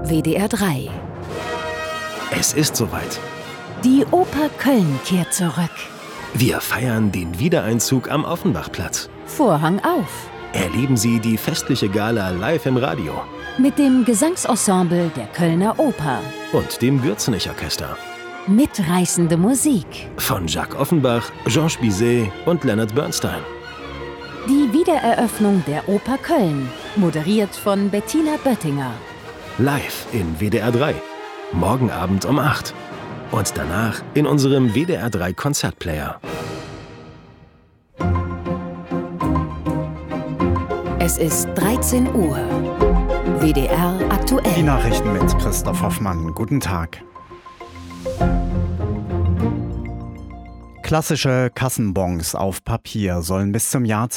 WDR 3. Es ist soweit. Die Oper Köln kehrt zurück. Wir feiern den Wiedereinzug am Offenbachplatz. Vorhang auf. Erleben Sie die festliche Gala live im Radio. Mit dem Gesangsensemble der Kölner Oper. Und dem Gürzenich-Orchester. Mitreißende Musik. Von Jacques Offenbach, Georges Bizet und Leonard Bernstein. Die Wiedereröffnung der Oper Köln. Moderiert von Bettina Böttinger. Live in WDR 3. Morgen Abend um 8. Und danach in unserem WDR 3 Konzertplayer. Es ist 13 Uhr. WDR aktuell. Die Nachrichten mit Christoph Hoffmann. Guten Tag. Klassische Kassenbons auf Papier sollen bis zum Jahr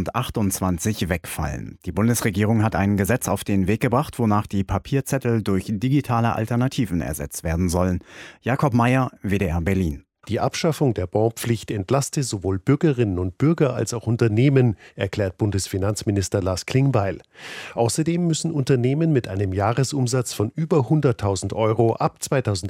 2028 wegfallen. Die Bundesregierung hat ein Gesetz auf den Weg gebracht, wonach die Papierzettel durch digitale Alternativen ersetzt werden sollen. Jakob Meyer, WDR Berlin. Die Abschaffung der Bonpflicht entlaste sowohl Bürgerinnen und Bürger als auch Unternehmen, erklärt Bundesfinanzminister Lars Klingbeil. Außerdem müssen Unternehmen mit einem Jahresumsatz von über 100.000 € ab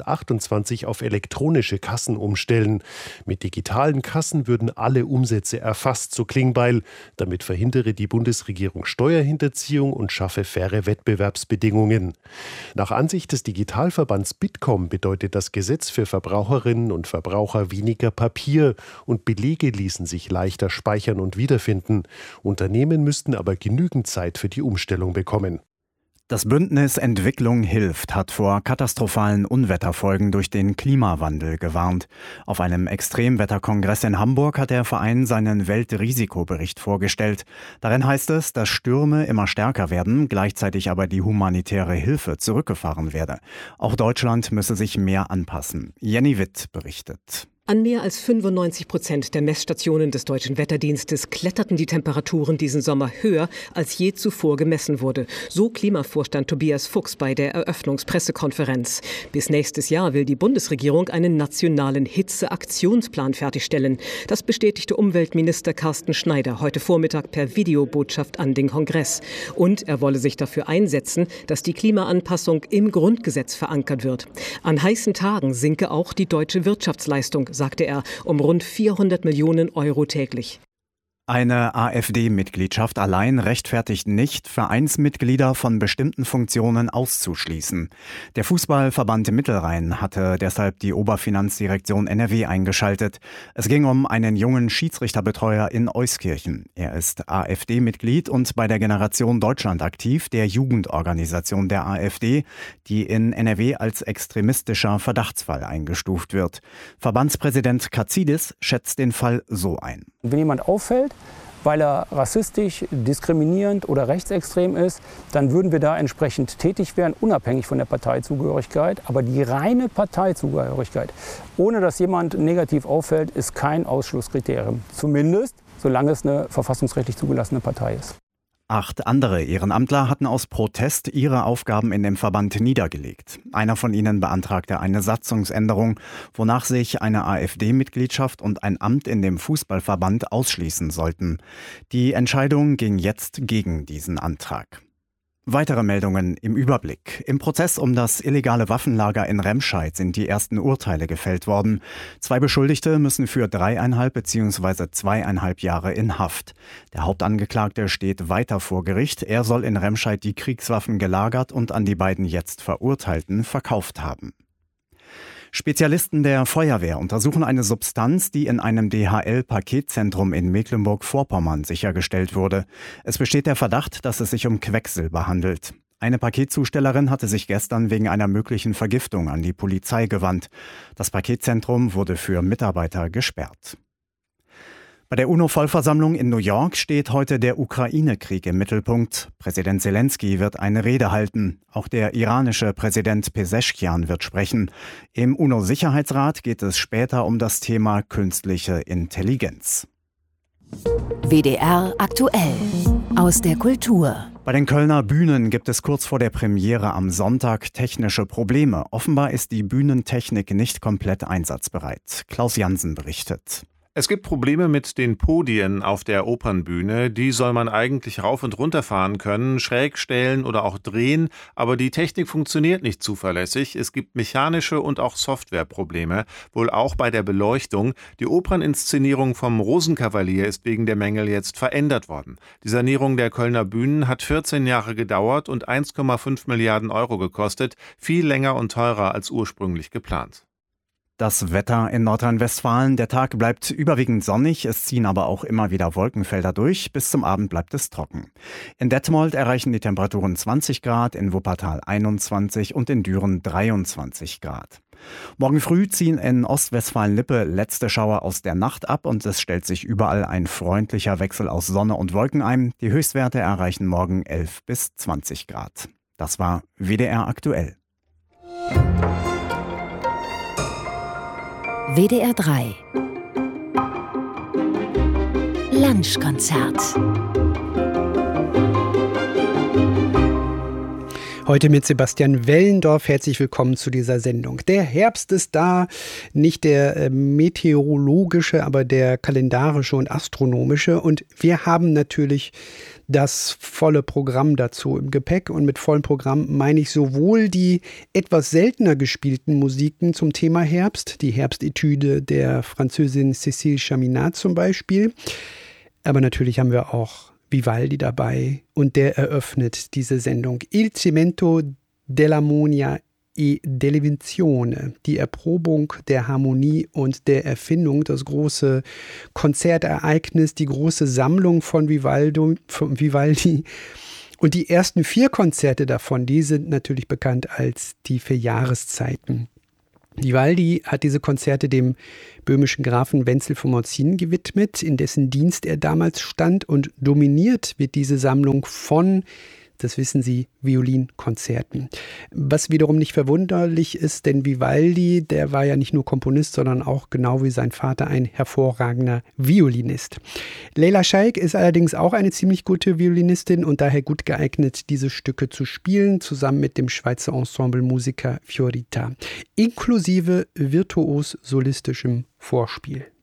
2028 auf elektronische Kassen umstellen. Mit digitalen Kassen würden alle Umsätze erfasst, so Klingbeil. Damit verhindere die Bundesregierung Steuerhinterziehung und schaffe faire Wettbewerbsbedingungen. Nach Ansicht des Digitalverbands Bitkom bedeutet das Gesetz für Verbraucherinnen und Verbraucher weniger Papier und Belege ließen sich leichter speichern und wiederfinden. Unternehmen müssten aber genügend Zeit für die Umstellung bekommen. Das Bündnis Entwicklung hilft hat vor katastrophalen Unwetterfolgen durch den Klimawandel gewarnt. Auf einem Extremwetterkongress in Hamburg hat der Verein seinen Weltrisikobericht vorgestellt. Darin heißt es, dass Stürme immer stärker werden, gleichzeitig aber die humanitäre Hilfe zurückgefahren werde. Auch Deutschland müsse sich mehr anpassen. Jenny Witt berichtet. An mehr als 95% der Messstationen des Deutschen Wetterdienstes kletterten die Temperaturen diesen Sommer höher, als je zuvor gemessen wurde. So Klimavorstand Tobias Fuchs bei der Eröffnungspressekonferenz. Bis nächstes Jahr will die Bundesregierung einen nationalen Hitzeaktionsplan fertigstellen. Das bestätigte Umweltminister Carsten Schneider heute Vormittag per Videobotschaft an den Kongress. Und er wolle sich dafür einsetzen, dass die Klimaanpassung im Grundgesetz verankert wird. An heißen Tagen sinke auch die deutsche Wirtschaftsleistung, sagte er, um rund 400 Millionen € täglich. Eine AfD-Mitgliedschaft allein rechtfertigt nicht, Vereinsmitglieder von bestimmten Funktionen auszuschließen. Der Fußballverband Mittelrhein hatte deshalb die Oberfinanzdirektion NRW eingeschaltet. Es ging um einen jungen Schiedsrichterbetreuer in Euskirchen. Er ist AfD-Mitglied und bei der Generation Deutschland aktiv, der Jugendorganisation der AfD, die in NRW als extremistischer Verdachtsfall eingestuft wird. Verbandspräsident Katzidis schätzt den Fall so ein. Wenn jemand auffällt, weil er rassistisch, diskriminierend oder rechtsextrem ist, dann würden wir da entsprechend tätig werden, unabhängig von der Parteizugehörigkeit. Aber die reine Parteizugehörigkeit, ohne dass jemand negativ auffällt, ist kein Ausschlusskriterium. Zumindest, solange es eine verfassungsrechtlich zugelassene Partei ist. 8 andere Ehrenamtler hatten aus Protest ihre Aufgaben in dem Verband niedergelegt. Einer von ihnen beantragte eine Satzungsänderung, wonach sich eine AfD-Mitgliedschaft und ein Amt in dem Fußballverband ausschließen sollten. Die Entscheidung ging jetzt gegen diesen Antrag. Weitere Meldungen im Überblick. Im Prozess um das illegale Waffenlager in Remscheid sind die ersten Urteile gefällt worden. 2 Beschuldigte müssen für 3,5 bzw. 2,5 Jahre in Haft. Der Hauptangeklagte steht weiter vor Gericht. Er soll in Remscheid die Kriegswaffen gelagert und an die beiden jetzt Verurteilten verkauft haben. Spezialisten der Feuerwehr untersuchen eine Substanz, die in einem DHL-Paketzentrum in Mecklenburg-Vorpommern sichergestellt wurde. Es besteht der Verdacht, dass es sich um Quecksilber handelt. Eine Paketzustellerin hatte sich gestern wegen einer möglichen Vergiftung an die Polizei gewandt. Das Paketzentrum wurde für Mitarbeiter gesperrt. Bei der UNO-Vollversammlung in New York steht heute der Ukraine-Krieg im Mittelpunkt. Präsident Zelensky wird eine Rede halten. Auch der iranische Präsident Pezeschkian wird sprechen. Im UNO-Sicherheitsrat geht es später um das Thema künstliche Intelligenz. WDR aktuell. Aus der Kultur. Bei den Kölner Bühnen gibt es kurz vor der Premiere am Sonntag technische Probleme. Offenbar ist die Bühnentechnik nicht komplett einsatzbereit. Klaus Jansen berichtet. Es gibt Probleme mit den Podien auf der Opernbühne. Die soll man eigentlich rauf und runter fahren können, schräg stellen oder auch drehen, aber die Technik funktioniert nicht zuverlässig. Es gibt mechanische und auch Softwareprobleme, wohl auch bei der Beleuchtung. Die Operninszenierung vom Rosenkavalier ist wegen der Mängel jetzt verändert worden. Die Sanierung der Kölner Bühnen hat 14 Jahre gedauert und 1,5 Milliarden Euro gekostet, viel länger und teurer als ursprünglich geplant. Das Wetter in Nordrhein-Westfalen. Der Tag bleibt überwiegend sonnig, es ziehen aber auch immer wieder Wolkenfelder durch. Bis zum Abend bleibt es trocken. In Detmold erreichen die Temperaturen 20 Grad, in Wuppertal 21 und in Düren 23 Grad. Morgen früh ziehen in Ostwestfalen-Lippe letzte Schauer aus der Nacht ab und es stellt sich überall ein freundlicher Wechsel aus Sonne und Wolken ein. Die Höchstwerte erreichen morgen 11 bis 20 Grad. Das war WDR aktuell. WDR 3 Lunchkonzert. Heute mit Sebastian Wellendorf. Herzlich willkommen zu dieser Sendung. Der Herbst ist da, nicht der meteorologische, aber der kalendarische und astronomische. Und wir haben natürlich das volle Programm dazu im Gepäck. Und mit vollem Programm meine ich sowohl die etwas seltener gespielten Musiken zum Thema Herbst, die Herbstetüde der Französin Cécile Chaminade zum Beispiel. Aber natürlich haben wir auch Vivaldi dabei und der eröffnet diese Sendung. Il cimento dell'armonia e dell'invenzione, die Erprobung der Harmonie und der Erfindung, das große Konzertereignis, die große Sammlung von Vivaldi. Und die ersten 4 Konzerte davon, die sind natürlich bekannt als die 4 Jahreszeiten. Vivaldi hat diese Konzerte dem böhmischen Grafen Wenzel von Morzin gewidmet, in dessen Dienst er damals stand, und dominiert wird diese Sammlung von, das wissen Sie, Violinkonzerten. Was wiederum nicht verwunderlich ist, denn Vivaldi, der war ja nicht nur Komponist, sondern auch genau wie sein Vater ein hervorragender Violinist. Leyla Shaikh ist allerdings auch eine ziemlich gute Violinistin und daher gut geeignet, diese Stücke zu spielen, zusammen mit dem Schweizer Ensemblemusiker Fiorita, inklusive virtuos solistischem Vorspiel.